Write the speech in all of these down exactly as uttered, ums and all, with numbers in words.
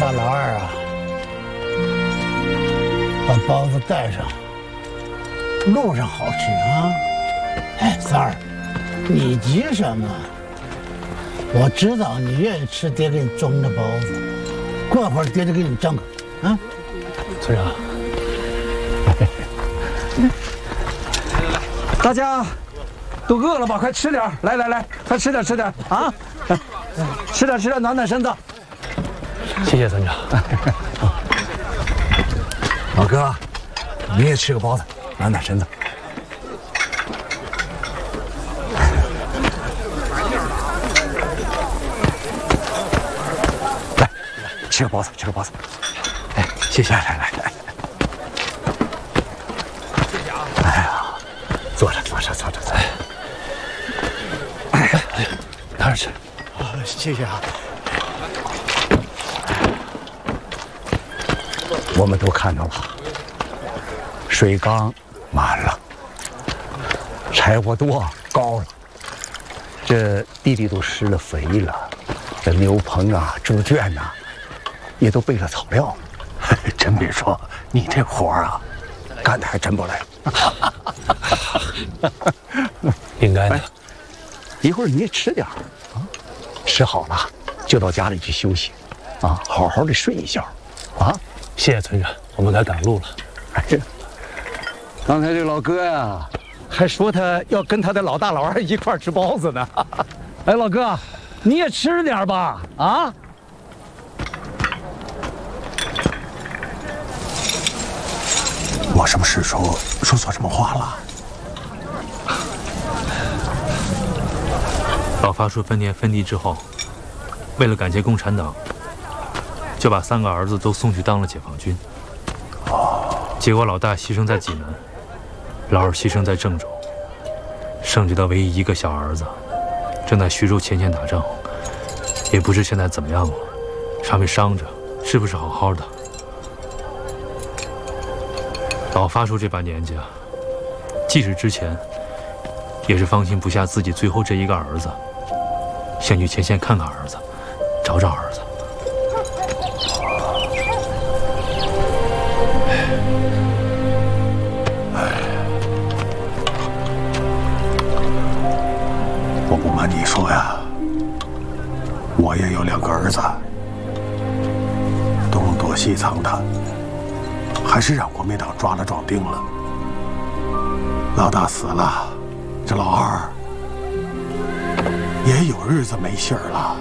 大老二啊，把包子带上，路上好吃啊。哎，三儿，你急什么？我知道你愿意吃爹给你蒸的包子，过会儿爹就给你蒸个。啊， 村长，大家都饿了吧？快吃点，来来来，快吃点吃点啊！吃点吃点，暖暖身子。 谢谢村长。 老哥，你也吃个包子，暖暖身子。来，吃个包子，吃个包子。哎，谢谢，来来来。谢谢啊！哎呀，坐着坐着坐着坐着。哎呀，拿着吃。谢谢啊。我们都看到了，水缸满了，柴火垛高了，这地里都施了肥了，这牛棚啊、猪圈呐，也都备了草料。真别说，你这活啊，干的还真不赖。 应该的。 一会儿你也吃点啊，吃好了就到家里去休息，啊，好好的睡一觉，啊。 谢谢村长，我们该赶路了。 哎呀，刚才这老哥呀，还说他要跟他的老大老二一块吃包子呢。 哎，老哥，你也吃点吧，啊！ 我是不是说说错什么话了？ 老发叔分田分地之后，为了感谢共产党。就把三个儿子都送去当了解放军，结果老大牺牲在济南，老二牺牲在郑州，剩下的唯一一个小儿子，正在徐州前线打仗，也不知现在怎么样了，上面伤着，是不是好好的？老发叔这把年纪啊，即使之前，也是放心不下自己最后这一个儿子，先去前线看看儿子，找找儿子。 我不瞒你说呀，我也有两个儿子，东躲西藏的，还是让国民党抓了壮丁了。老大死了，这老二也有日子没信儿了。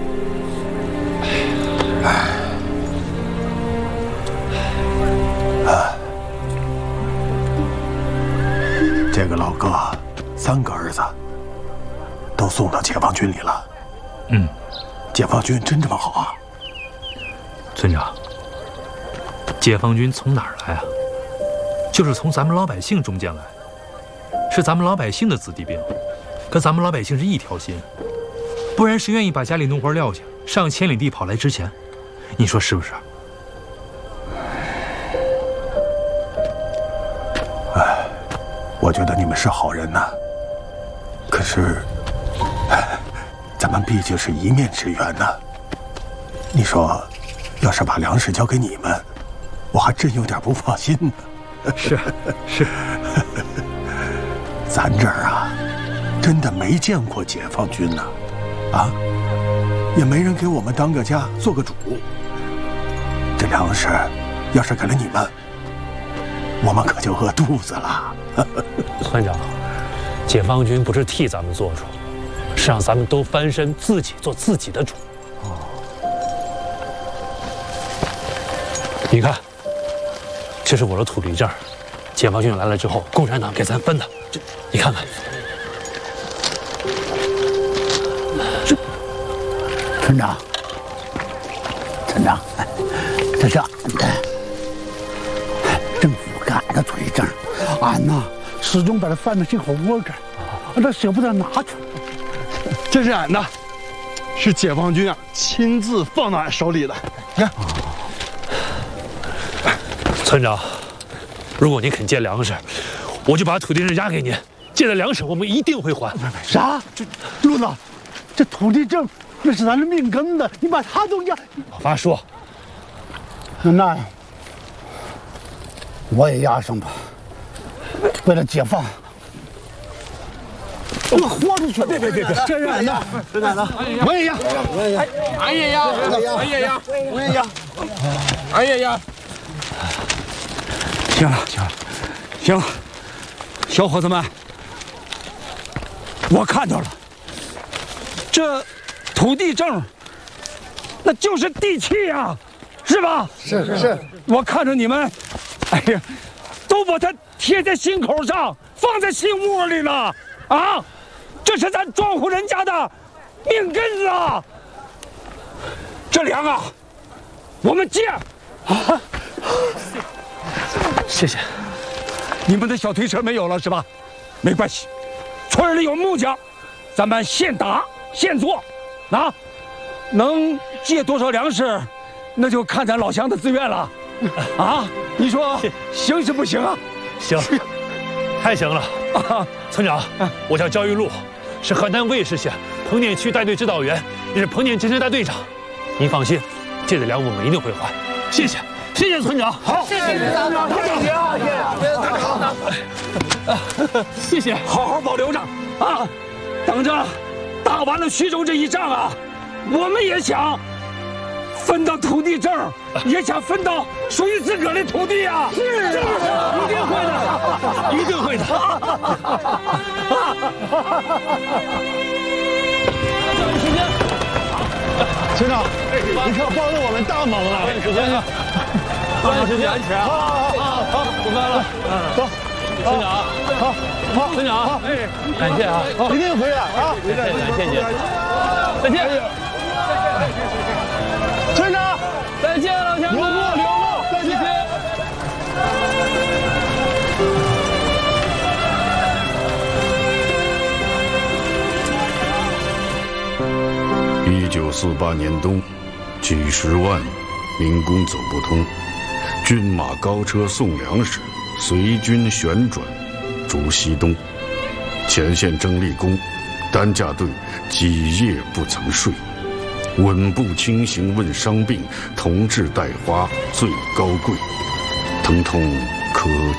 哎，啊，这个老哥三个儿子都送到解放军里了。 嗯， 解放军真这么好啊？ 村长，解放军从哪儿来啊？就是从咱们老百姓中间来，是咱们老百姓的子弟兵，跟咱们老百姓是一条心，不然谁愿意把家里农活撂下，上千里地跑来支钱？你说是不是？ 哎，我觉得你们是好人呐，可是，哎，咱们毕竟是一面之缘呐。你说，要是把粮食交给你们，我还真有点不放心呢。 是是， 咱这儿啊，真的没见过解放军呐，啊，也没人给我们当个家做个主。这粮食要是给了你们，我们可就饿肚子了。 村长，解放军不是替咱们做主，是让咱们都翻身，自己做自己的主。哦，你看，这是我的土地证，解放军来了之后，共产党给咱分的，这你看看。 这，村长，村长，这是俺的政府给俺的土地证，俺呐始终把它放在心口窝着，俺这舍不得拿出来。 这是俺的，是解放军啊亲自放到俺手里的。你看， 村长，如果您肯借粮食，我就把土地证押给您。借的粮食我们一定会还。 啥？这路子，这土地证那是咱的命根子，你把它都押。 老发叔， 那我也押上吧，为了解放。 我豁出去！别别别别！这人呢？这人呢？我也押，我也押， 俺也押，俺也押， 我也押， 俺也押。 行了，行了，行了，小伙子们，我看到了，这土地证，那就是地契呀，是吧？ 是是是。 我看着你们，哎呀，都把它贴在心口上，放在心窝里了啊！ 这是咱庄户人家的命根子啊！这粮啊，我们借啊！谢谢。你们的小推车没有了是吧？没关系，村里有木匠，咱们现打现做，啊，能借多少粮食，那就看咱老乡的自愿了。啊，你说行是不行啊？ 行，太行了。啊、村长，我叫焦玉禄。 是河南卫视县彭店区带队指导员，也是彭店健身大队长。您放心，借的粮我们一定会还。谢谢，谢谢村长。好， 谢谢村长，谢谢啊， 谢谢。谢谢， 好好保留着啊！等着打完了徐州这一仗啊，我们也想分到土地证，也想分到属于自个儿的土地啊！是是不是？一定会的，一定会的。 抓紧时间， 村长，你可帮了我们大忙了。 抓紧时间啊！抓紧时间，安全。好好好好，出发了。走，村长，好，好，村长，哎，感谢啊， 一定回来啊！ 感谢感谢您，再见。 村长， 再见，老乡们。 留步，留步，再见。 一九四八年冬，几十万民工走不通，军马高车送粮食，随军旋转逐西东。前线征力工，担架队几夜不曾睡。稳步轻行问伤病，同志带花最高贵。疼痛可